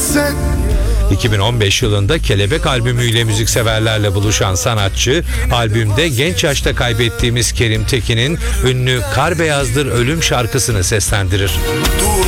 sen. 2015 yılında Kelebek albümüyle müzikseverlerle buluşan sanatçı, albümde genç yaşta kaybettiğimiz Kerim Tekin'in ünlü Kar Beyazdır Ölüm şarkısını seslendirir. Dur